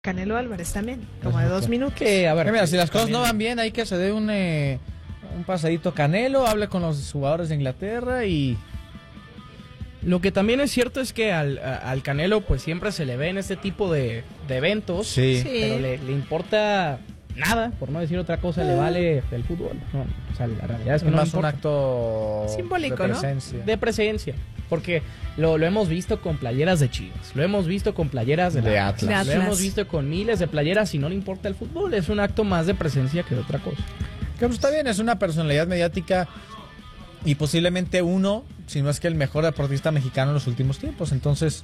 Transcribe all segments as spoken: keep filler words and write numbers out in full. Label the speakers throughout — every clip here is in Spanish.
Speaker 1: Canelo Álvarez también, como de dos minutos.
Speaker 2: Que, a ver,
Speaker 3: mira, si las cosas
Speaker 2: también...
Speaker 3: no van bien, hay que se dé un, eh, un pasadito Canelo, hable con los jugadores de Inglaterra y...
Speaker 2: Lo que también es cierto es que al, al Canelo pues siempre se le ve en este tipo de, de eventos,
Speaker 3: sí.
Speaker 1: Sí.
Speaker 2: pero le, le importa nada, por no decir otra cosa, le vale el fútbol. No, o sea, la realidad es que
Speaker 3: Es
Speaker 2: no le
Speaker 3: más un
Speaker 2: importa.
Speaker 3: acto
Speaker 1: Simbólico,
Speaker 3: de
Speaker 1: ¿no?
Speaker 3: presencia.
Speaker 2: De presencia, porque lo, lo hemos visto con playeras de Chivas, lo hemos visto con playeras de,
Speaker 3: De
Speaker 2: la-
Speaker 3: Atlas.
Speaker 1: De
Speaker 2: lo
Speaker 1: Atlas.
Speaker 2: hemos visto con miles de playeras y no le importa el fútbol, es un acto más de presencia que de otra cosa.
Speaker 3: Que pues, está bien, es una personalidad mediática y posiblemente uno, si no es que el mejor deportista mexicano en los últimos tiempos. Entonces,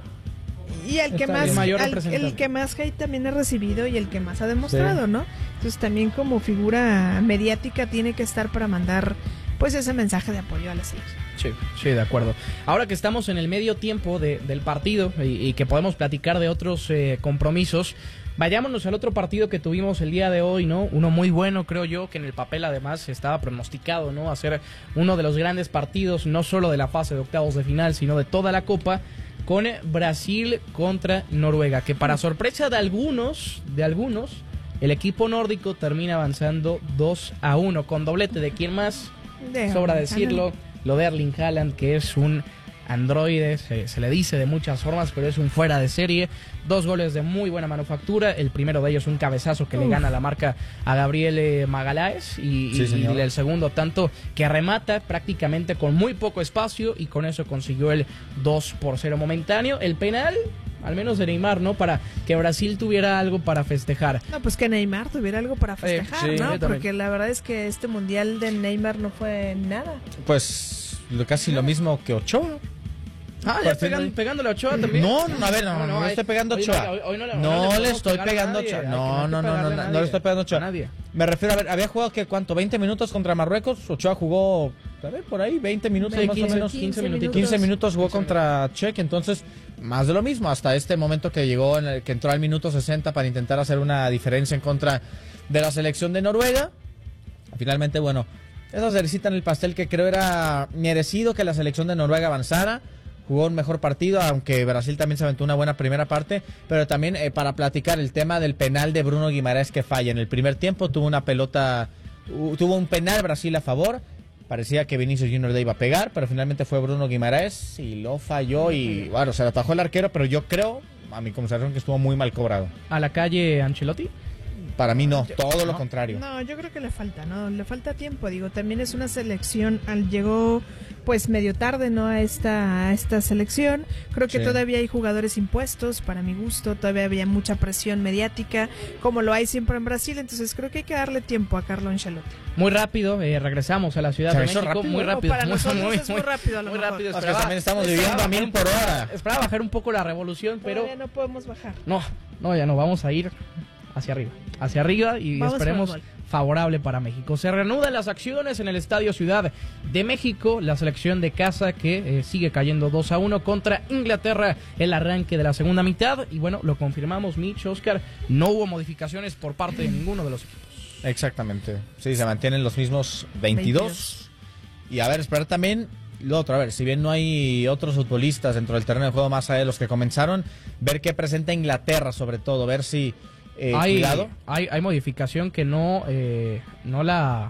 Speaker 1: Y el que
Speaker 3: Está
Speaker 1: más
Speaker 3: bien.
Speaker 2: Mayor
Speaker 1: al-
Speaker 2: representante.
Speaker 1: el que más hate también ha recibido y el que más ha demostrado, ¿no? Entonces también como figura mediática tiene que estar para mandar pues ese mensaje de apoyo a la selección.
Speaker 2: Sí, sí, de acuerdo. Ahora que estamos en el medio tiempo de, del partido y, y que podemos platicar de otros eh, compromisos, vayámonos al otro partido que tuvimos el día de hoy, ¿no? Uno muy bueno, creo yo, que en el papel además estaba pronosticado, ¿no? A ser uno de los grandes partidos, no solo de la fase de octavos de final, sino de toda la Copa, con Brasil contra Noruega, que para sorpresa de algunos, de algunos, el equipo nórdico termina avanzando dos a uno, con doblete de quién más.
Speaker 1: De-
Speaker 2: Sobra decirlo, lo de Erling Haaland, que es un androide, se, se le dice de muchas formas, pero es un fuera de serie. Dos goles de muy buena manufactura, el primero de ellos un cabezazo que
Speaker 1: Uf.
Speaker 2: le gana la marca a Gabriel Magaláes y,
Speaker 3: Sí,
Speaker 2: y-
Speaker 3: señor.
Speaker 2: y el segundo tanto que remata prácticamente con muy poco espacio y con eso consiguió el dos por cero momentáneo. El penal, al menos de Neymar, ¿no? Para que Brasil tuviera algo para festejar.
Speaker 1: No, pues que Neymar tuviera algo para festejar,
Speaker 2: sí, yo
Speaker 1: ¿no?
Speaker 2: también.
Speaker 1: Porque la verdad es que este mundial de Neymar no fue nada.
Speaker 3: pues lo- casi lo mismo que Ochoa.
Speaker 2: Ah, ya
Speaker 3: Partiendo
Speaker 2: pegan-
Speaker 3: ahí.
Speaker 2: pegándole a Ochoa también.
Speaker 3: No, no, a ver, no, no, no le
Speaker 2: ay,
Speaker 3: estoy pegando a
Speaker 2: hoy
Speaker 3: Ochoa.
Speaker 2: no, hoy- hoy no le-
Speaker 3: No,
Speaker 2: hoy no le
Speaker 3: le
Speaker 2: podemos
Speaker 3: estoy
Speaker 2: pegar a
Speaker 3: pegando a
Speaker 2: nadie,
Speaker 3: Ochoa.
Speaker 2: hay que-
Speaker 3: No,
Speaker 2: hay que
Speaker 3: no, no,
Speaker 2: pegarle
Speaker 3: no,
Speaker 2: a
Speaker 3: no,
Speaker 2: nadie.
Speaker 3: no le estoy pegando a Ochoa.
Speaker 2: A nadie.
Speaker 3: Me refiero a ver, había jugado que cuánto, veinte minutos contra Marruecos. Ochoa jugó, a ver, por ahí, veinte minutos
Speaker 2: Sí,
Speaker 3: más
Speaker 2: quince,
Speaker 3: o menos.
Speaker 2: quince minutitos.
Speaker 3: quince minutos jugó
Speaker 2: quince
Speaker 3: contra Czech, entonces más de lo mismo. Hasta este momento que llegó, en el que entró al minuto sesenta para intentar hacer una diferencia en contra de la selección de Noruega. Finalmente, bueno, esa cerecita en el pastel que creo era merecido que la selección de Noruega avanzara. Jugó un mejor partido, aunque Brasil también se aventó una buena primera parte, pero también eh, para platicar el tema del penal de Bruno Guimaraes que falla. En el primer tiempo tuvo una pelota, uh, tuvo un penal Brasil a favor, parecía que Vinicius Junior le iba a pegar, pero finalmente fue Bruno Guimaraes y lo falló y bueno, se lo atajó el arquero, pero yo creo, a mi consideración, que estuvo muy mal cobrado.
Speaker 2: A la calle Ancelotti.
Speaker 3: Para mí no, todo lo
Speaker 2: no.
Speaker 3: contrario.
Speaker 1: No, yo creo que le falta, ¿no? Le falta tiempo, digo, también es una selección, al llegó pues medio tarde, ¿no? A esta, a esta selección, creo que
Speaker 3: Sí.
Speaker 1: todavía hay jugadores impuestos, para mi gusto, todavía había mucha presión mediática, como lo hay siempre en Brasil, entonces creo que hay que darle tiempo a Carlo Ancelotti.
Speaker 2: Muy rápido, eh, regresamos a la Ciudad
Speaker 3: Se
Speaker 2: de
Speaker 3: hizo
Speaker 2: México.
Speaker 3: rápido.
Speaker 2: Muy
Speaker 1: No,
Speaker 2: rápido.
Speaker 1: para
Speaker 2: muy,
Speaker 1: nosotros es muy rápido, a lo
Speaker 2: muy
Speaker 1: mejor.
Speaker 2: rápido.
Speaker 3: O sea,
Speaker 2: Esperaba-
Speaker 3: también estamos
Speaker 2: esperaba
Speaker 3: viviendo a
Speaker 2: bajar
Speaker 3: mil
Speaker 2: un
Speaker 3: por
Speaker 2: poco-
Speaker 3: hora.
Speaker 2: Esperaba bajar un poco la revolución, pero
Speaker 1: Todavía no podemos bajar.
Speaker 2: no, no, ya no, vamos a ir hacia arriba. Hacia arriba y
Speaker 1: Vamos
Speaker 2: esperemos
Speaker 1: por el gol.
Speaker 2: favorable para México. Se reanudan las acciones en el Estadio Ciudad de México, la selección de casa que eh, sigue cayendo dos a uno contra Inglaterra, el arranque de la segunda mitad. Y bueno, lo confirmamos, Mitch, Oscar, no hubo modificaciones por parte de ninguno de los equipos.
Speaker 3: Exactamente. Sí, se mantienen los mismos veintidós. Y a ver, esperar también lo otro. A ver, si bien no hay otros futbolistas dentro del terreno de juego más allá de los que comenzaron, ver qué presenta Inglaterra, sobre todo, ver si. Eh,
Speaker 2: hay,
Speaker 3: cuidado.
Speaker 2: hay, hay modificación que no, eh, no la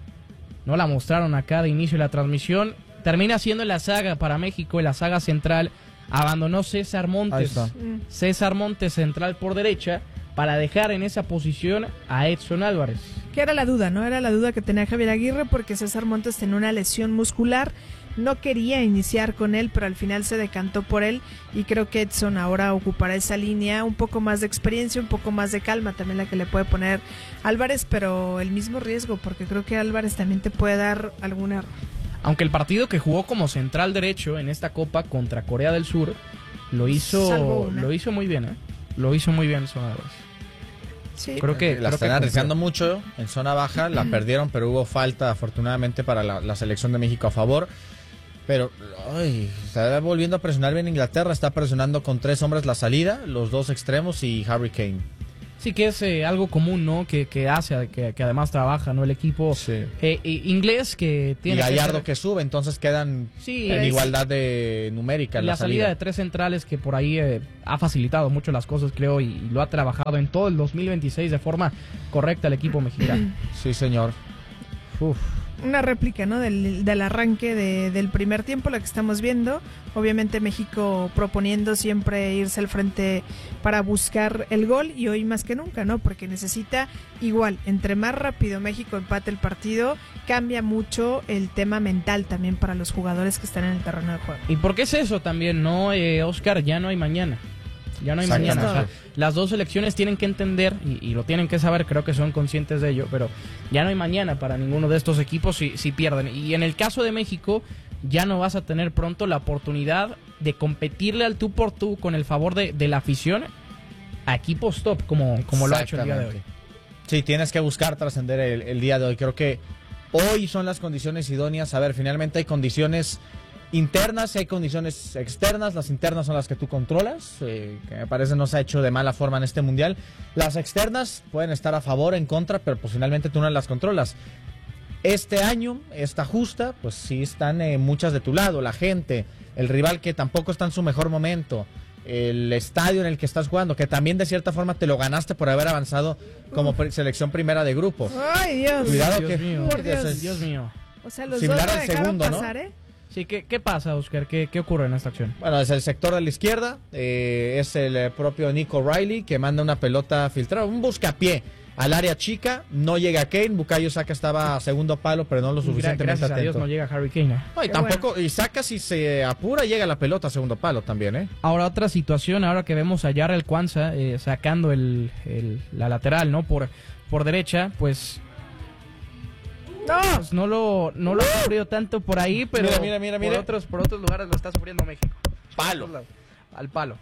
Speaker 2: no la mostraron acá de inicio de la transmisión. Termina siendo la saga para México, en la saga central. Abandonó César
Speaker 3: Ahí
Speaker 2: Montes.
Speaker 3: está.
Speaker 1: Mm.
Speaker 2: César Montes central por derecha para dejar en esa posición a Edson Álvarez.
Speaker 1: Que era la duda, ¿no? Era la duda que tenía Javier Aguirre porque César Montes tenía una lesión muscular, no quería iniciar con él, pero al final se decantó por él y creo que Edson ahora ocupará esa línea, un poco más de experiencia, un poco más de calma también la que le puede poner Álvarez, pero el mismo riesgo porque creo que Álvarez también te puede dar algún error.
Speaker 2: Aunque el partido que jugó como central derecho en esta Copa contra Corea del Sur lo
Speaker 1: Salvo
Speaker 2: hizo
Speaker 1: una.
Speaker 2: lo hizo muy bien, ¿eh? Lo hizo muy bien Edson Álvarez.
Speaker 1: Sí.
Speaker 2: Creo que
Speaker 3: la
Speaker 2: creo
Speaker 3: están
Speaker 2: que
Speaker 3: arriesgando mucho en zona baja, la perdieron, pero hubo falta afortunadamente para la, la selección de México a favor. Pero, ay, está volviendo a presionar bien Inglaterra, está presionando con tres hombres la salida, los dos extremos y Harry Kane.
Speaker 2: Sí, que es eh, algo común, ¿no? Que, que hace, que, que además trabaja, ¿no? El equipo
Speaker 3: Sí.
Speaker 2: eh, eh, inglés que tiene...
Speaker 3: Y Gallardo
Speaker 2: que,
Speaker 3: que sube, entonces quedan
Speaker 2: sí,
Speaker 3: en
Speaker 2: es,
Speaker 3: igualdad de numérica.
Speaker 2: la,
Speaker 3: la
Speaker 2: salida.
Speaker 3: salida
Speaker 2: de tres centrales que por ahí eh, ha facilitado mucho las cosas, creo, y, y lo ha trabajado en todo el dos mil veintiséis de forma correcta el equipo mexicano.
Speaker 3: Sí, señor.
Speaker 2: Uf.
Speaker 1: Una réplica, ¿no? Del, del arranque de, del primer tiempo, la que estamos viendo. Obviamente México proponiendo siempre irse al frente para buscar el gol, y hoy más que nunca, ¿no? Porque necesita igual, entre más rápido México empate el partido, cambia mucho el tema mental también para los jugadores que están en el terreno de juego.
Speaker 2: ¿Y por qué es eso también, no, eh, Oscar? Ya no hay mañana. Ya no hay mañana. O sea, las dos selecciones tienen que entender y, y lo tienen que saber, creo que son conscientes de ello, pero ya no hay mañana para ninguno de estos equipos si, si pierden. Y en el caso de México, ya no vas a tener pronto la oportunidad de competirle al tú por tú con el favor de, de la afición a equipos top, como, como lo ha hecho el día de hoy.
Speaker 3: Sí, tienes que buscar trascender el, el día de hoy. Creo que hoy son las condiciones idóneas. A ver, finalmente hay condiciones internas y hay condiciones externas. Las internas son las que tú controlas, eh, que me parece no se ha hecho de mala forma en este mundial. Las externas pueden estar a favor, en contra, pero pues finalmente tú no las controlas. Este año, esta justa, pues sí están eh, muchas de tu lado, la gente, el rival que tampoco está en su mejor momento, el estadio en el que estás jugando, que también de cierta forma te lo ganaste por haber avanzado como pre- selección primera de grupo.
Speaker 1: ¡Ay, Dios!
Speaker 3: Cuidado
Speaker 2: Dios
Speaker 3: que...
Speaker 2: mío,
Speaker 1: Por Dios.
Speaker 3: es-
Speaker 2: Dios mío.
Speaker 1: O sea, los
Speaker 3: Similar
Speaker 1: dos lo
Speaker 3: al
Speaker 1: dejaron
Speaker 3: segundo, ¿no?
Speaker 1: pasar, ¿eh?
Speaker 2: Sí, ¿qué, qué pasa, Oscar? ¿Qué, ¿Qué ocurre en esta acción?
Speaker 3: Bueno, es el sector de la izquierda, eh, es el eh, propio Nico Riley que manda una pelota filtrada, un buscapié al área chica, no llega Kane, Bukayo Saka estaba a segundo palo, pero no lo suficientemente
Speaker 2: Gracias a Dios
Speaker 3: atento.
Speaker 2: no llega Harry Kane.
Speaker 3: No, y
Speaker 1: Qué
Speaker 3: tampoco, y Saka si se apura llega la pelota a segundo palo también, ¿eh?
Speaker 2: Ahora otra situación, ahora que vemos a Yarrell Kwanzaa eh, sacando el, el- la lateral, ¿no? Por, por derecha, pues...
Speaker 1: ¡No!
Speaker 2: pues no lo, no lo ha sufrido tanto por ahí, pero
Speaker 3: Mira, mira, mira,
Speaker 2: por,
Speaker 3: mira.
Speaker 2: Otros, por otros lugares lo está sufriendo México.
Speaker 3: Palo.
Speaker 2: Al palo.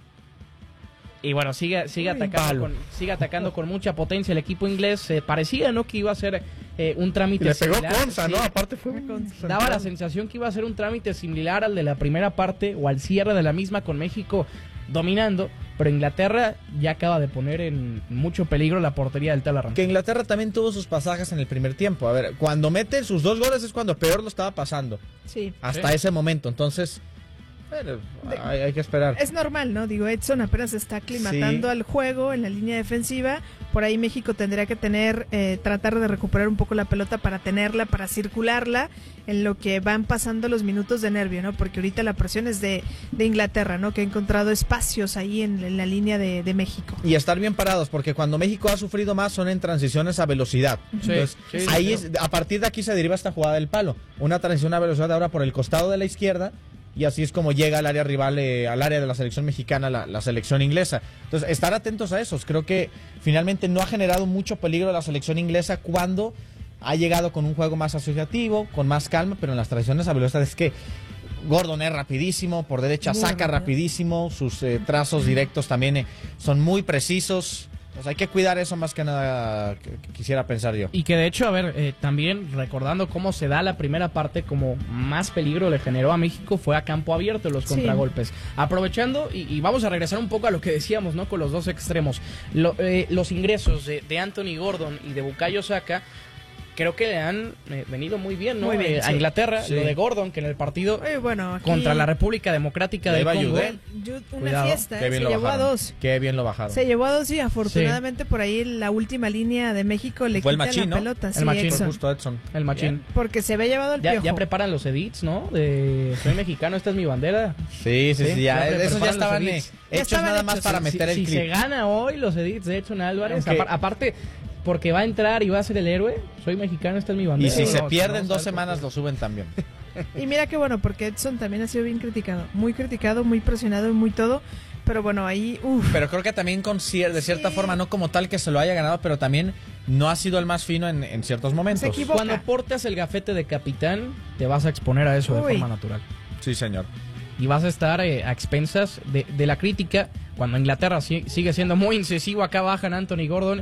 Speaker 2: Y bueno, sigue, sigue,
Speaker 1: Uy,
Speaker 2: atacando
Speaker 3: palo.
Speaker 2: con, sigue atacando con mucha potencia el equipo inglés. Eh, parecía, ¿no?, que iba a ser eh, un trámite
Speaker 3: Le pegó
Speaker 2: similar.
Speaker 3: Konza, ¿no?
Speaker 2: Sí.
Speaker 3: Aparte fue...
Speaker 2: Daba la sensación que iba a ser un trámite similar al de la primera parte o al cierre de la misma, con México dominando, pero Inglaterra ya acaba de poner en mucho peligro la portería del Tel Arranque.
Speaker 3: Que Inglaterra también tuvo sus pasajes en el primer tiempo. A ver, cuando mete sus dos goles es cuando peor lo estaba pasando.
Speaker 1: Sí.
Speaker 3: Hasta
Speaker 2: Sí.
Speaker 3: ese momento. Entonces, bueno, hay, hay que esperar.
Speaker 1: Es normal, ¿no? Digo, Edson apenas se está aclimatando
Speaker 3: Sí.
Speaker 1: al juego en la línea defensiva. Por ahí México tendría que tener, eh, tratar de recuperar un poco la pelota para tenerla, para circularla, en lo que van pasando los minutos de nervio, ¿no? Porque ahorita la presión es de, de Inglaterra, ¿no? Que ha encontrado espacios ahí en, en la línea de, de México.
Speaker 3: Y estar bien parados, porque cuando México ha sufrido más son en transiciones a velocidad.
Speaker 2: Sí,
Speaker 3: Entonces,
Speaker 2: sí, sí,
Speaker 3: ahí
Speaker 2: sí.
Speaker 3: es- a partir de aquí se deriva esta jugada del palo. Una transición a velocidad ahora por el costado de la izquierda, y así es como llega al área rival, eh, al área de la selección mexicana, la, la selección inglesa. Entonces, estar atentos a esos. Creo que finalmente no ha generado mucho peligro la selección inglesa cuando ha llegado con un juego más asociativo, con más calma, pero en las transiciones a velocidad es que Gordon es rapidísimo, por derecha
Speaker 1: Muy
Speaker 3: saca
Speaker 1: rápido.
Speaker 3: rapidísimo, sus eh, trazos directos también eh, son muy precisos. Pues hay que cuidar eso más que nada, que, que quisiera pensar yo.
Speaker 2: Y que de hecho, a ver, eh, también recordando cómo se da la primera parte, como más peligro le generó a México fue a campo abierto los
Speaker 1: Sí.
Speaker 2: contragolpes. Aprovechando, y, y vamos a regresar un poco a lo que decíamos, ¿no? Con los dos extremos. Lo- eh, los ingresos de, de Anthony Gordon y de Bukayo Saka, creo que le han eh, venido muy bien, ¿no?
Speaker 1: Muy bien,
Speaker 2: Eh, a
Speaker 1: sí.
Speaker 2: Inglaterra,
Speaker 3: Sí.
Speaker 2: lo de Gordon, que en el partido
Speaker 1: Oye, bueno, aquí
Speaker 2: contra la República Democrática
Speaker 3: Le
Speaker 2: del
Speaker 3: iba a
Speaker 2: Congo.
Speaker 3: ayudar.
Speaker 1: yo- una
Speaker 2: Cuidado,
Speaker 1: fiesta,
Speaker 3: Qué
Speaker 1: ¿eh?
Speaker 3: bien
Speaker 1: Se
Speaker 3: lo
Speaker 1: llevó a
Speaker 3: bajaron.
Speaker 1: dos.
Speaker 3: Qué bien lo bajaron.
Speaker 1: Se llevó a dos y afortunadamente por ahí la última línea de México le
Speaker 3: Fue el
Speaker 1: quita
Speaker 3: Machín,
Speaker 1: la
Speaker 3: ¿no?
Speaker 1: pelota.
Speaker 2: El
Speaker 1: Sí,
Speaker 2: Machín.
Speaker 1: Edson.
Speaker 3: Justo Edson.
Speaker 2: El machín.
Speaker 3: Bien.
Speaker 1: Porque se había llevado el
Speaker 2: Ya,
Speaker 1: piojo.
Speaker 2: ya preparan los edits, ¿no? De soy mexicano, esta es mi bandera.
Speaker 3: Sí, sí, sí,
Speaker 2: Sí,
Speaker 3: ya,
Speaker 2: ya
Speaker 3: esos ya
Speaker 2: preparan los
Speaker 3: estaban eh,
Speaker 2: edits.
Speaker 3: hechos
Speaker 1: Ya estaban
Speaker 3: nada más
Speaker 1: hechos.
Speaker 3: para
Speaker 2: Si-
Speaker 3: meter
Speaker 2: si,
Speaker 3: el
Speaker 2: si
Speaker 3: clip.
Speaker 2: se gana hoy los edits de Edson Álvarez,
Speaker 3: Aunque-
Speaker 2: apar- aparte porque va a entrar y va a ser el héroe, soy mexicano, esta es mi bandera.
Speaker 3: Y si
Speaker 2: No,
Speaker 3: se
Speaker 2: no,
Speaker 3: pierden
Speaker 2: no,
Speaker 3: dos
Speaker 2: salto.
Speaker 3: semanas lo suben también.
Speaker 1: Y mira qué bueno, porque Edson también ha sido bien criticado. Muy criticado, muy presionado y muy todo. Pero bueno, ahí, uff.
Speaker 3: Pero creo que también con cier- de cierta
Speaker 1: Sí.
Speaker 3: forma, no como tal que se lo haya ganado, pero también no ha sido el más fino en, en ciertos momentos.
Speaker 1: Se equivoca.
Speaker 2: Cuando portas el gafete de capitán, te vas a exponer a eso de
Speaker 1: Uy.
Speaker 2: forma natural.
Speaker 3: Sí, señor.
Speaker 2: Y vas a estar eh, a expensas de, de la crítica. Cuando Inglaterra si- sigue siendo muy incisivo, acá bajan Anthony Gordon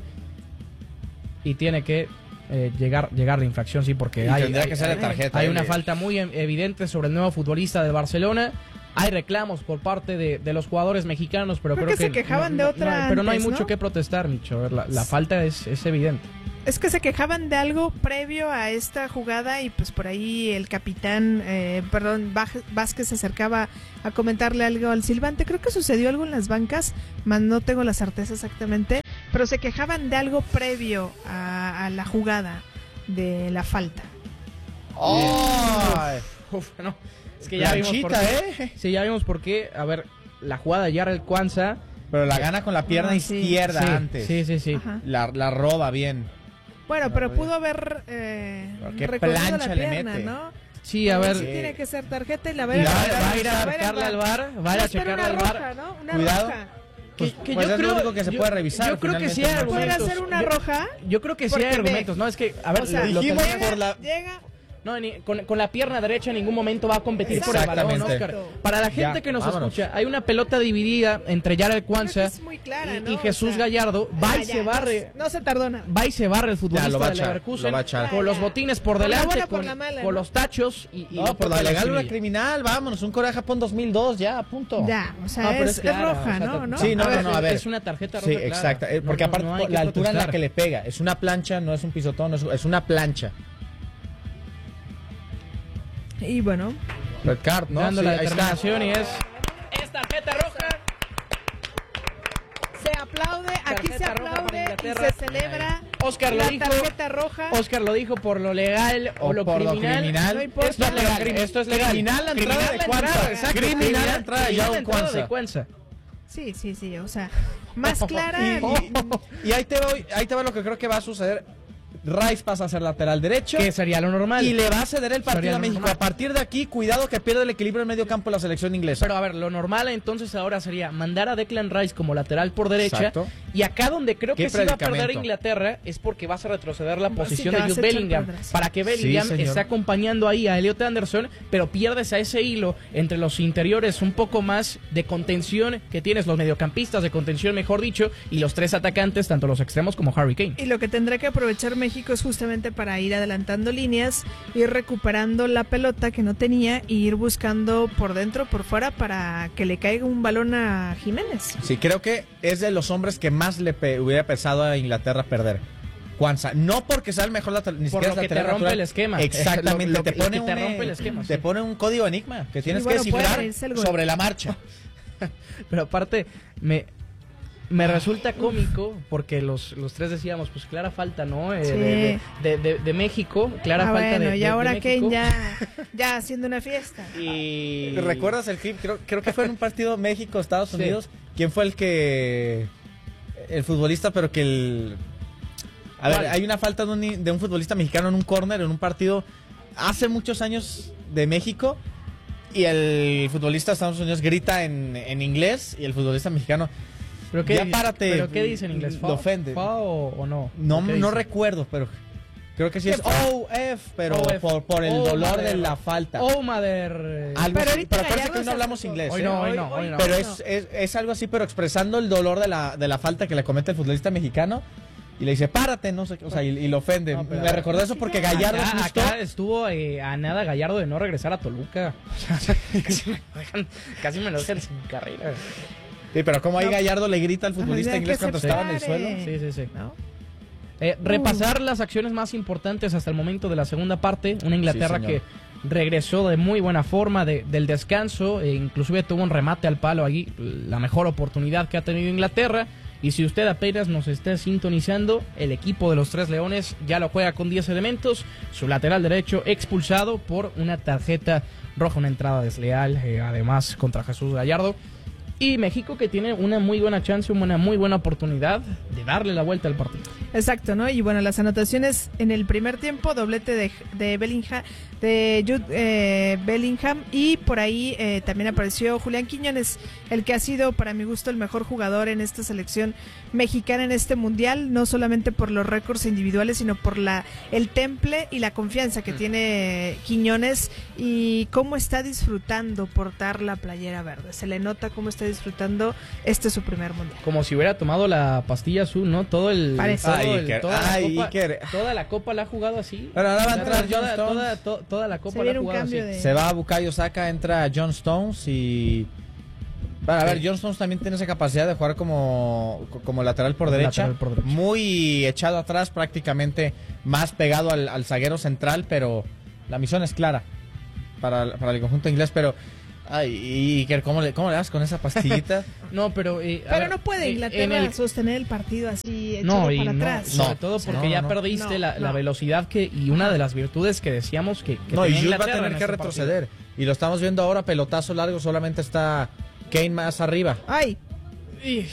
Speaker 2: y tiene que eh, llegar, llegar la infracción, sí, porque
Speaker 3: Y
Speaker 2: hay,
Speaker 3: tendría
Speaker 2: hay-
Speaker 3: que ser de
Speaker 2: hay-
Speaker 3: tarjeta,
Speaker 2: hay
Speaker 3: eh,
Speaker 2: una
Speaker 3: de-
Speaker 2: falta muy em- evidente sobre el nuevo futbolista de Barcelona. hay reclamos por parte de, de los jugadores mexicanos, pero
Speaker 1: creo,
Speaker 2: creo
Speaker 1: que,
Speaker 2: que
Speaker 1: se quejaban
Speaker 2: no,
Speaker 1: de
Speaker 2: no,
Speaker 1: otra
Speaker 2: no, pero no hay
Speaker 1: antes,
Speaker 2: mucho
Speaker 1: ¿no?
Speaker 2: que protestar, Micho. A ver, la, la falta es, es evidente.
Speaker 1: Es que se quejaban de algo previo a esta jugada y pues por ahí el capitán, eh, perdón, Vázquez se acercaba a comentarle algo al silbante. Creo que sucedió algo en las bancas, más no tengo la certeza exactamente, pero se quejaban de algo previo a, a la jugada de la falta.
Speaker 3: ¡Oh!
Speaker 2: Uf, no, es que ya vimos por qué.
Speaker 3: ¿eh?
Speaker 2: Sí, ya vimos por qué. A ver, la jugada de Yarel Cuanza.
Speaker 3: Pero la gana con la pierna
Speaker 1: Ah, sí.
Speaker 3: izquierda
Speaker 2: Sí,
Speaker 3: antes.
Speaker 2: sí, sí, sí.
Speaker 1: Ajá.
Speaker 3: La, la roba bien.
Speaker 1: Bueno, pero pudo haber eh,
Speaker 3: ¿Qué
Speaker 1: recorrido
Speaker 3: plancha
Speaker 1: la
Speaker 3: le
Speaker 1: pierna,
Speaker 3: mete?
Speaker 1: ¿no?
Speaker 2: Sí, a ver.
Speaker 1: Sí, tiene que ser tarjeta y la
Speaker 2: Y
Speaker 1: ver.
Speaker 2: va, va a ir a checarle al bar, va a ir a
Speaker 1: Espera
Speaker 2: checarle
Speaker 1: una
Speaker 2: al
Speaker 1: roja,
Speaker 2: bar.
Speaker 1: ¿no? Una
Speaker 3: Cuidado.
Speaker 1: roja.
Speaker 3: Pues,
Speaker 2: Que- que
Speaker 3: pues
Speaker 2: yo
Speaker 3: es
Speaker 2: creo-
Speaker 3: lo único que se
Speaker 2: yo-
Speaker 3: puede revisar.
Speaker 2: yo creo que sí
Speaker 3: finalmente,
Speaker 2: hay
Speaker 3: ¿no?
Speaker 1: ¿Puede
Speaker 2: argumentos.
Speaker 1: hacer una
Speaker 2: Yo-
Speaker 1: roja?
Speaker 2: Yo creo que sí
Speaker 1: Porque
Speaker 2: hay
Speaker 1: ve,
Speaker 2: argumentos, ¿no? Es que, a ver,
Speaker 1: O sea,
Speaker 2: lo- lo
Speaker 3: dijimos
Speaker 2: tenemos-
Speaker 3: por la-
Speaker 1: llega,
Speaker 2: No, ni- con, con la pierna derecha en ningún momento va a competir por el balón,
Speaker 3: Exactamente.
Speaker 2: Oscar. Para la gente
Speaker 3: Ya,
Speaker 2: que nos
Speaker 3: vámonos.
Speaker 2: escucha, hay una pelota dividida entre Yarel
Speaker 1: creo
Speaker 2: Cuanza
Speaker 1: que es muy clara,
Speaker 2: y,
Speaker 1: ¿no?
Speaker 2: y Jesús
Speaker 1: O sea,
Speaker 2: Gallardo. Va
Speaker 1: ah,
Speaker 2: y
Speaker 1: ya,
Speaker 2: se barre.
Speaker 1: No, no se tardó nada.
Speaker 2: Va y se barre el futbolista
Speaker 3: Ya, lo va a
Speaker 2: de
Speaker 3: echar,
Speaker 2: Leverkusen
Speaker 3: lo va a echar.
Speaker 2: con los botines por
Speaker 1: Por la
Speaker 2: delante,
Speaker 1: buena, por
Speaker 2: con,
Speaker 1: la mala,
Speaker 2: con
Speaker 1: ¿no?
Speaker 2: los tachos y, y
Speaker 3: No,
Speaker 2: lo
Speaker 3: por la
Speaker 2: toca
Speaker 3: legal o la
Speaker 2: semilla.
Speaker 3: criminal, vámonos. Un Corea Japón dos mil dos, ya, punto.
Speaker 1: Ya, o sea,
Speaker 2: No, pero
Speaker 1: es, es
Speaker 2: clara,
Speaker 1: roja,
Speaker 2: o sea,
Speaker 1: ¿no?
Speaker 2: te-
Speaker 1: ¿no?
Speaker 3: Sí, no,
Speaker 1: A ver,
Speaker 3: no, no, a ver.
Speaker 2: Es una tarjeta roja
Speaker 3: Sí,
Speaker 2: clara.
Speaker 3: exacto. eh,
Speaker 2: No,
Speaker 3: Porque
Speaker 2: no,
Speaker 3: aparte,
Speaker 2: no hay que
Speaker 3: la altura en la
Speaker 2: protestar.
Speaker 3: que le pega. Es una plancha, no es un pisotón, es, es una plancha.
Speaker 1: Y bueno,
Speaker 3: Red card, ¿no?
Speaker 2: Dando
Speaker 3: Sí,
Speaker 2: la
Speaker 3: ahí está.
Speaker 2: determinación y es... Es tarjeta roja.
Speaker 1: se aplaude, aquí se
Speaker 2: Tarjeta roja para
Speaker 1: aplaude y
Speaker 2: Inglaterra.
Speaker 1: se celebra
Speaker 2: Oscar lo
Speaker 1: la
Speaker 2: dijo.
Speaker 1: tarjeta roja.
Speaker 2: Oscar lo dijo por lo legal o,
Speaker 3: O
Speaker 2: lo,
Speaker 3: por lo
Speaker 2: criminal.
Speaker 3: criminal.
Speaker 1: No importa.
Speaker 2: Esto es legal. Esto es legal.
Speaker 3: Criminal la entrada
Speaker 2: Criminal
Speaker 3: de
Speaker 2: la
Speaker 3: Cuanza.
Speaker 2: entrada, exacto.
Speaker 3: Criminal la entrada de
Speaker 2: Criminal
Speaker 3: Yael
Speaker 2: la entrada
Speaker 3: Cuanza.
Speaker 2: de Cuanza.
Speaker 1: Sí, sí, sí, o sea, más clara.
Speaker 3: Y, y- y ahí, te va, ahí te va lo que creo que va a suceder. Rice pasa a ser lateral derecho.
Speaker 2: Que sería lo normal.
Speaker 3: Y le va a ceder el partido
Speaker 2: Sería
Speaker 3: a México.
Speaker 2: normal.
Speaker 3: A partir de aquí, cuidado que pierde el equilibrio en medio campo la selección inglesa.
Speaker 2: Pero a ver, lo normal entonces ahora sería mandar a Declan Rice como lateral por derecha.
Speaker 3: Exacto.
Speaker 2: Y acá donde creo
Speaker 3: Qué
Speaker 2: que sí va a perder
Speaker 3: predicamento.
Speaker 2: Inglaterra es porque vas a retroceder la
Speaker 1: Sí,
Speaker 2: posición
Speaker 1: te
Speaker 2: de
Speaker 1: vas a
Speaker 2: Jude
Speaker 1: echar
Speaker 2: Bellingham.
Speaker 1: para atrás.
Speaker 2: Para que Bellingham
Speaker 3: señor.
Speaker 2: esté acompañando ahí a Elliot Anderson, pero pierdes a ese hilo entre los interiores un poco más de contención que tienes, los mediocampistas de contención, mejor dicho, y los tres atacantes, tanto los extremos como Harry Kane.
Speaker 1: Y lo que tendrá que aprovechar México es justamente para ir adelantando líneas, ir recuperando la pelota que no tenía y ir buscando por dentro, por fuera para que le caiga un balón a Jiménez.
Speaker 3: Sí, creo que es de los hombres que más le pe- hubiera pesado a Inglaterra perder. Cuanza, no porque sea el mejor lateral, ni
Speaker 2: Por
Speaker 3: siquiera
Speaker 2: lo
Speaker 3: es
Speaker 2: que
Speaker 3: lateral
Speaker 2: te rompe
Speaker 3: natural.
Speaker 2: el esquema.
Speaker 3: Exactamente,
Speaker 2: Lo- lo
Speaker 3: te
Speaker 2: que-
Speaker 3: pone
Speaker 2: lo que te
Speaker 3: un,
Speaker 2: rompe el esquema,
Speaker 3: te
Speaker 2: sí.
Speaker 3: pone un código enigma que tienes
Speaker 1: bueno,
Speaker 3: que
Speaker 1: puede
Speaker 3: descifrar
Speaker 1: irse el gol.
Speaker 3: sobre la marcha.
Speaker 2: Pero aparte, me, me resulta cómico porque los, los tres decíamos, pues clara falta, ¿no? Eh,
Speaker 1: Sí.
Speaker 2: de, de, de- de México, clara
Speaker 1: Ah,
Speaker 2: falta
Speaker 1: bueno,
Speaker 2: de,
Speaker 1: y
Speaker 2: de-
Speaker 1: ahora
Speaker 2: de México.
Speaker 1: Kane ya, ya haciendo una fiesta.
Speaker 2: Y...
Speaker 3: ¿Recuerdas el clip? Creo, creo que fue en un partido México-Estados
Speaker 2: Sí.
Speaker 3: Unidos. ¿Quién fue el que... el futbolista, pero que el... A ver,
Speaker 2: ¿Cuál?
Speaker 3: hay una falta de un, de un futbolista mexicano en un córner, en un partido hace muchos años de México, y el futbolista de Estados Unidos grita en, en inglés, y el futbolista mexicano...
Speaker 2: ¿Pero qué,
Speaker 3: Ya
Speaker 2: di-
Speaker 3: párate,
Speaker 2: ¿Pero qué dice en inglés?
Speaker 3: lo
Speaker 2: ¿Foul?
Speaker 3: ofende.
Speaker 2: ¿Foul o, o no?
Speaker 3: No,
Speaker 2: ¿O qué
Speaker 3: no
Speaker 2: dice?
Speaker 3: recuerdo, pero creo que sí es
Speaker 2: ¿Qué fue?
Speaker 3: O F, pero
Speaker 2: O F.
Speaker 3: por, por el
Speaker 2: Oh,
Speaker 3: dolor
Speaker 2: madre.
Speaker 3: de la falta.
Speaker 2: Oh, madre.
Speaker 3: Algo
Speaker 1: Pero
Speaker 3: así,
Speaker 1: ahorita
Speaker 3: pero acuérdense
Speaker 1: Gallardo
Speaker 3: que hoy
Speaker 1: se
Speaker 3: no hablamos
Speaker 1: acercó.
Speaker 3: inglés.
Speaker 2: Hoy
Speaker 3: ¿eh?
Speaker 2: no, hoy
Speaker 1: Hoy-
Speaker 2: no, hoy
Speaker 1: hoy
Speaker 2: no.
Speaker 3: Pero
Speaker 1: no.
Speaker 3: es, es, es algo así, pero expresando el dolor de la, de la falta que le comete el futbolista mexicano. Y le dice, párate, no sé qué, o sea, y, y lo ofende.
Speaker 2: No, pero-
Speaker 3: Me recordé eso porque Gallardo
Speaker 2: acá,
Speaker 3: justo...
Speaker 2: acá estuvo eh, a nada Gallardo de no regresar a Toluca. casi, me lo dejan, casi me lo dejan sin carrera.
Speaker 3: Sí, pero como ahí
Speaker 1: No.
Speaker 3: Gallardo le grita al futbolista
Speaker 1: Ajá,
Speaker 3: inglés
Speaker 1: que
Speaker 3: cuando
Speaker 1: se
Speaker 3: estaba en el
Speaker 1: pare.
Speaker 3: suelo.
Speaker 2: Sí, sí, sí.
Speaker 1: ¿No?
Speaker 2: Eh, repasar las acciones más importantes hasta el momento de la segunda parte. Una Inglaterra
Speaker 3: Sí,
Speaker 2: que
Speaker 3: señor.
Speaker 2: regresó de muy buena forma de- del descanso. E inclusive tuvo un remate al palo allí. La mejor oportunidad que ha tenido Inglaterra. Y si usted apenas nos está sintonizando, el equipo de los Tres Leones ya lo juega con diez elementos. Su lateral derecho expulsado por una tarjeta roja, una entrada desleal, eh, además contra Jesús Gallardo. Y México que tiene una muy buena chance, una muy buena oportunidad de darle la vuelta al partido.
Speaker 1: Exacto, ¿no? Y bueno, las anotaciones en el primer tiempo, doblete de, de Bellingham, de Jude eh, Bellingham, y por ahí eh, también apareció Julián Quiñones, el que ha sido para mi gusto el mejor jugador en esta selección mexicana en este mundial, no solamente por los récords individuales, sino por la el temple y la confianza que tiene Quiñones y cómo está disfrutando portar la playera verde. Se le nota cómo está disfrutando este su primer mundial.
Speaker 2: Como si hubiera tomado la pastilla azul, ¿no? Todo el...
Speaker 1: Parece.
Speaker 2: todo
Speaker 3: Ay,
Speaker 2: el-
Speaker 3: Iker.
Speaker 2: toda, la
Speaker 3: Ay,
Speaker 2: copa,
Speaker 3: Iker.
Speaker 2: toda la copa la ha jugado así.
Speaker 3: Pero ahora va a
Speaker 2: Toda-
Speaker 3: entrar John
Speaker 2: toda,
Speaker 3: Stones.
Speaker 2: toda, to- toda la copa
Speaker 1: Se
Speaker 2: la ha
Speaker 1: viene un
Speaker 2: jugado así.
Speaker 1: cambio de...
Speaker 3: Se va Bukayo Saka, entra John Stones y... Bueno, a ver,
Speaker 2: Sí.
Speaker 3: John Stones también tiene esa capacidad de jugar como, como lateral por
Speaker 2: Como
Speaker 3: derecha.
Speaker 2: lateral por derecha.
Speaker 3: Muy echado atrás, prácticamente más pegado al, al zaguero central, pero la misión es clara para, para el conjunto inglés. Pero, ay, Iker, ¿cómo le, cómo le das con esa pastillita?
Speaker 2: No, pero... eh, a
Speaker 1: Pero
Speaker 2: ver,
Speaker 1: no puede
Speaker 2: eh,
Speaker 1: Inglaterra
Speaker 2: en el-
Speaker 1: sostener el partido así echado
Speaker 2: No, y
Speaker 1: para
Speaker 2: no,
Speaker 1: atrás.
Speaker 2: sobre
Speaker 3: No,
Speaker 2: todo
Speaker 3: sí,
Speaker 2: porque
Speaker 3: no,
Speaker 2: ya
Speaker 3: no.
Speaker 2: perdiste
Speaker 1: No,
Speaker 2: la, la
Speaker 1: no.
Speaker 2: velocidad que y una de las virtudes que decíamos que, que
Speaker 3: No, y
Speaker 2: tenía
Speaker 3: Jules va a
Speaker 2: Inglaterra
Speaker 3: tener
Speaker 2: en
Speaker 3: que
Speaker 2: este
Speaker 3: retroceder. Y lo estamos viendo ahora, pelotazo largo, solamente está Kane más arriba.
Speaker 1: Ay,
Speaker 2: partido.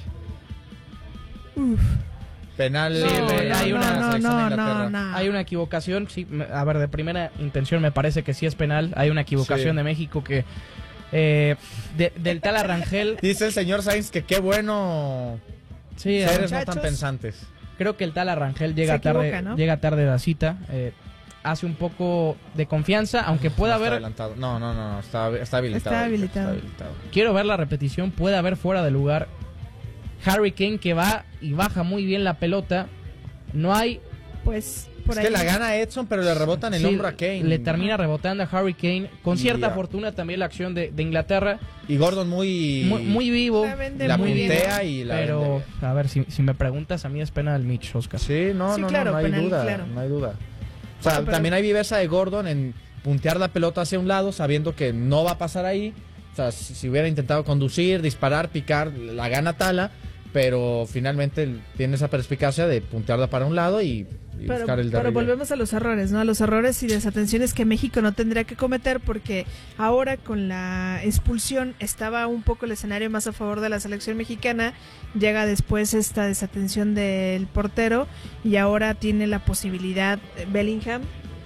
Speaker 1: uf.
Speaker 3: Penal
Speaker 2: Sí,
Speaker 3: de
Speaker 2: no,
Speaker 3: la
Speaker 2: hay una-
Speaker 3: selección
Speaker 1: no,
Speaker 3: de
Speaker 1: no,
Speaker 3: Inglaterra.
Speaker 1: no.
Speaker 2: Hay una equivocación, sí, me- a ver, de primera intención me parece que sí es penal. Hay una equivocación
Speaker 3: Sí.
Speaker 2: de México que eh, de- del tal Arrangel,
Speaker 3: Dice el señor Sainz que qué bueno
Speaker 2: sí,
Speaker 3: seres no
Speaker 1: muchachos.
Speaker 3: tan pensantes.
Speaker 2: creo que el tal Arrangel llega
Speaker 1: Se
Speaker 2: tarde,
Speaker 1: equivoca, ¿no?
Speaker 2: llega tarde a la cita, eh, hace un poco de confianza, aunque pueda
Speaker 3: No está
Speaker 2: haber,
Speaker 3: adelantado. No, no, no, no, está, está habilitado.
Speaker 1: Está
Speaker 3: Iker,
Speaker 1: habilitado.
Speaker 3: está habilitado.
Speaker 2: quiero ver la repetición, puede haber fuera de lugar. Harry Kane que va y baja muy bien la pelota, no hay
Speaker 1: Pues por
Speaker 3: Es
Speaker 1: ahí.
Speaker 3: que la gana Edson, pero le rebotan el
Speaker 2: sí,
Speaker 3: hombro a Kane.
Speaker 2: le termina rebotando a Harry Kane, con
Speaker 3: Y
Speaker 2: cierta
Speaker 3: a-
Speaker 2: fortuna también la acción de, de Inglaterra,
Speaker 3: Y Gordon muy...
Speaker 2: muy, muy vivo,
Speaker 1: La vende
Speaker 3: la
Speaker 1: muy bien.
Speaker 3: puntea y la
Speaker 2: pero
Speaker 3: vende
Speaker 2: a ver, si, si me preguntas, a mí es pena del Mitch, Oscar.
Speaker 3: bien. Sí, no,
Speaker 1: Sí,
Speaker 3: no,
Speaker 1: claro,
Speaker 3: no, no hay
Speaker 1: penal,
Speaker 3: duda,
Speaker 1: claro.
Speaker 3: no hay duda. O sea,
Speaker 1: Bueno, pero-
Speaker 3: también hay viveza de Gordon en puntear la pelota hacia un lado, sabiendo que no va a pasar ahí. O sea, si, si hubiera intentado conducir, disparar, picar, la gana Tala, pero finalmente tiene esa perspicacia de puntearla para un lado y, y
Speaker 1: Pero,
Speaker 3: buscar el
Speaker 1: pero
Speaker 3: derribe.
Speaker 1: volvemos a los errores, ¿no? A los errores y desatenciones que México no tendría que cometer porque ahora con la expulsión estaba un poco el escenario más a favor de la selección mexicana, llega después esta desatención del portero y ahora tiene la posibilidad eh, Bellingham,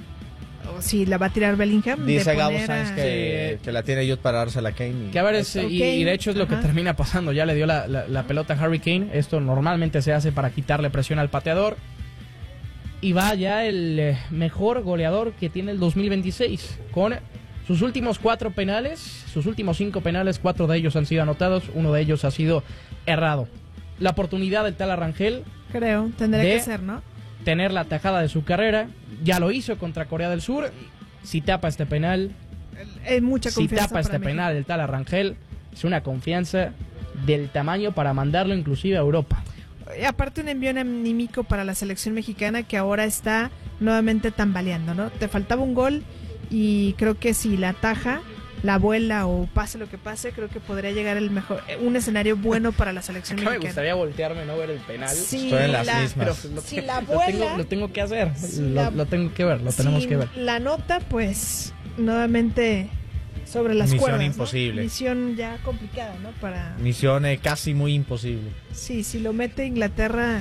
Speaker 1: o si la va a tirar Bellingham,
Speaker 3: Dice
Speaker 1: de
Speaker 3: Gabo
Speaker 1: poner
Speaker 3: Sainz
Speaker 1: a-
Speaker 3: que, que la tiene Jude para dársela a Kane. y-
Speaker 2: Que a ver, es-
Speaker 1: Ok,
Speaker 2: y, y de hecho es lo que
Speaker 1: ajá.
Speaker 2: termina pasando. Ya le dio la, la- la pelota a Harry Kane. Esto normalmente se hace para quitarle presión al pateador. Y va ya el eh, mejor goleador que tiene el dos mil veintiséis. Con sus últimos cuatro penales, sus últimos cinco penales, cuatro de ellos han sido anotados, uno de ellos ha sido errado. La oportunidad del tal Arrangel,
Speaker 1: Creo, tendría
Speaker 2: de-
Speaker 1: que ser, ¿no?
Speaker 2: tener la tajada de su carrera, ya lo hizo contra Corea del Sur. Si tapa este penal,
Speaker 1: Es mucha
Speaker 2: si
Speaker 1: confianza
Speaker 2: tapa este
Speaker 1: para México.
Speaker 2: penal el tal Arrangel, es una confianza del tamaño para mandarlo inclusive a Europa.
Speaker 1: Y aparte un envío anímico para la selección mexicana que ahora está nuevamente tambaleando, ¿no? Te faltaba un gol y creo que si la ataja, la vuela o pase lo que pase, creo que podría llegar el mejor, un escenario bueno para la selección
Speaker 2: Acá me
Speaker 1: mexicana.
Speaker 2: gustaría voltearme, no ver el penal.
Speaker 1: Si
Speaker 3: Estoy en las
Speaker 1: la,
Speaker 3: mismas.
Speaker 2: Pero lo,
Speaker 1: si
Speaker 2: te-
Speaker 1: la
Speaker 2: lo
Speaker 1: vuela,
Speaker 2: tengo, lo tengo que hacer.
Speaker 1: si
Speaker 2: lo,
Speaker 1: la-
Speaker 2: lo tengo que ver, lo tenemos
Speaker 1: si
Speaker 2: que ver.
Speaker 1: la nota, pues nuevamente sobre las
Speaker 3: Misión
Speaker 1: cuerdas, ¿no?
Speaker 3: imposible.
Speaker 1: Misión ya complicada, ¿no? Para
Speaker 3: Misión eh, casi muy imposible.
Speaker 1: sí, si lo mete Inglaterra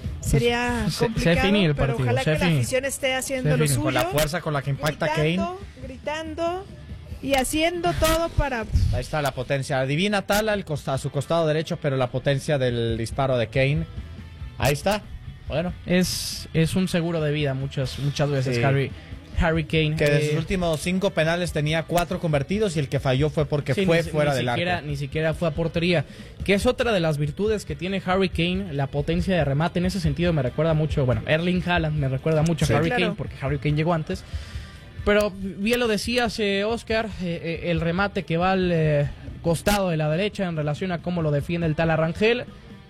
Speaker 1: sería
Speaker 2: Se- se
Speaker 1: complicado,
Speaker 2: define el
Speaker 1: pero
Speaker 2: partido,
Speaker 1: ojalá
Speaker 2: se
Speaker 1: que la
Speaker 2: define.
Speaker 1: afición esté haciendo
Speaker 2: Se
Speaker 1: lo
Speaker 2: define.
Speaker 1: suyo.
Speaker 3: Con la fuerza con la que impacta
Speaker 1: gritando,
Speaker 3: Kane.
Speaker 1: gritando y haciendo todo para
Speaker 3: Ahí está la potencia. Adivina Tala el costa, a su costado derecho, pero la potencia del disparo de Kane. Ahí está. Bueno,
Speaker 2: Es, es un seguro de vida muchas, muchas veces,
Speaker 3: Sí.
Speaker 2: Harry, Harry Kane.
Speaker 3: que de
Speaker 2: Eh,
Speaker 3: sus últimos cinco penales tenía cuatro convertidos y el que falló fue porque
Speaker 2: sí,
Speaker 3: fue
Speaker 2: ni,
Speaker 3: fuera
Speaker 2: ni
Speaker 3: del
Speaker 2: siquiera,
Speaker 3: arco.
Speaker 2: Ni siquiera fue a portería. Que es otra de las virtudes que tiene Harry Kane, la potencia de remate. En ese sentido me recuerda mucho, bueno, Erling Haaland me recuerda mucho
Speaker 3: Sí.
Speaker 2: a Harry
Speaker 1: Claro.
Speaker 2: Kane, porque Harry Kane llegó antes. Pero bien lo decías, eh, Oscar, eh, eh, el remate que va al eh, costado de la derecha en relación a cómo lo defiende el tal Arrangel.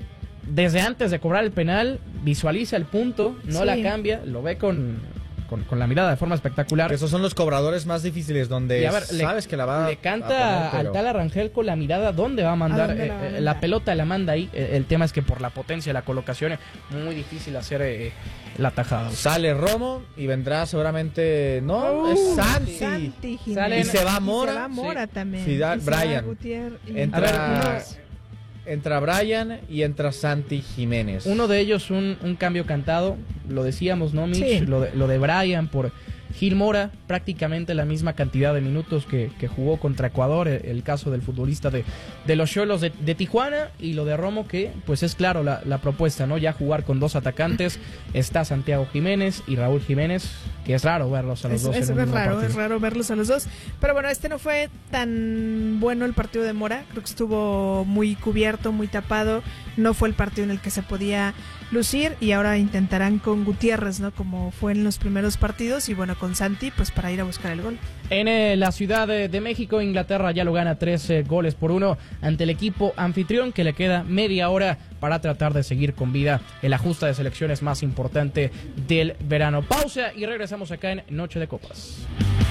Speaker 2: Desde antes de cobrar el penal, visualiza el punto, no
Speaker 1: Sí.
Speaker 2: la cambia, lo ve con, con, con la mirada de forma espectacular.
Speaker 3: Esos son los cobradores más difíciles donde
Speaker 2: Y a ver, le-
Speaker 3: sabes que la va
Speaker 2: Le canta
Speaker 3: a poner,
Speaker 2: al tal Arrangel con la mirada dónde va a mandar.
Speaker 1: dónde
Speaker 2: eh,
Speaker 1: la va a
Speaker 2: eh,
Speaker 1: mandar?
Speaker 2: la pelota la manda ahí. Eh, El tema es que por la potencia de la colocación es muy difícil hacer eh, la tajada.
Speaker 3: Sale Romo y vendrá seguramente. No,
Speaker 1: Uh,
Speaker 3: es Santi.
Speaker 1: Santi Jiménez.
Speaker 2: Salen-
Speaker 3: Y se va
Speaker 1: Y
Speaker 3: Mora.
Speaker 1: se va Mora también.
Speaker 3: Sí, da-
Speaker 1: Y se va
Speaker 3: Brian.
Speaker 1: Gutiérrez y-
Speaker 3: Entra-
Speaker 2: A ver, uno-
Speaker 3: Entra Brian y entra Santi Jiménez.
Speaker 2: Uno de ellos un, un cambio cantado, lo decíamos, ¿no, Mitch?
Speaker 1: Sí.
Speaker 2: Lo, de, lo de Brian por Gil Mora, prácticamente la misma cantidad de minutos que, que jugó contra Ecuador, el, el caso del futbolista de, de los Xolos de, de Tijuana, y lo de Romo, que pues es claro la, la propuesta, ¿no? Ya jugar con dos atacantes, está Santiago Jiménez y Raúl Jiménez, que es raro verlos a los
Speaker 1: es,
Speaker 2: dos
Speaker 1: es,
Speaker 2: en un
Speaker 1: es
Speaker 2: mismo
Speaker 1: raro,
Speaker 2: partido.
Speaker 1: es raro verlos a los dos, pero bueno, este no fue tan bueno el partido de Mora, creo que estuvo muy cubierto, muy tapado, no fue el partido en el que se podía lucir, y ahora intentarán con Gutiérrez, ¿no? Como fue en los primeros partidos, y bueno, con Santi, pues para ir a buscar el gol.
Speaker 2: En eh, la Ciudad de, de México, Inglaterra ya lo gana tres eh, goles por uno ante el equipo anfitrión, que le queda media hora para tratar de seguir con vida el ajuste de selecciones más importante del verano. Pausa y regresamos acá en Noche de Copas.